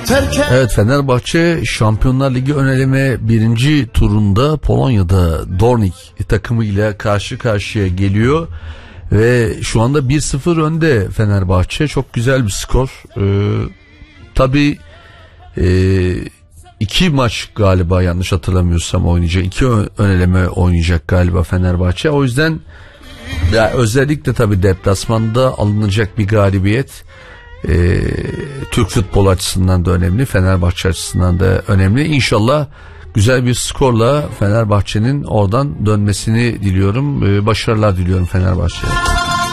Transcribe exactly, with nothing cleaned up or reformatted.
Evet, Fenerbahçe Şampiyonlar Ligi ön eleme birinci turunda Polonya'da Dornik takımıyla karşı karşıya geliyor ve şu anda bir sıfır önde Fenerbahçe. Çok güzel bir skor. Ee, tabii e, iki maç galiba, yanlış hatırlamıyorsam oynayacak. İki ön eleme oynayacak galiba Fenerbahçe. O yüzden ya özellikle tabii deplasmanda alınacak bir galibiyet Ee, Türk futbol açısından da önemli, Fenerbahçe açısından da önemli. İnşallah güzel bir skorla Fenerbahçe'nin oradan dönmesini diliyorum. Ee, başarılar diliyorum Fenerbahçe'ye.